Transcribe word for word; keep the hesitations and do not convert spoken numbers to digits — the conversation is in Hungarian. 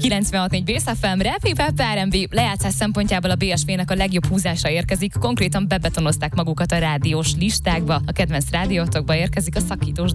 kilencvenhat négy Bész ef em, Rap, Hip-Hop, er end bé lejátszás szempontjából a bé es vé-nek a legjobb húzása érkezik, konkrétan bebetonozták magukat a rádiós listákba, a kedvenc rádiótokba érkezik a szakítós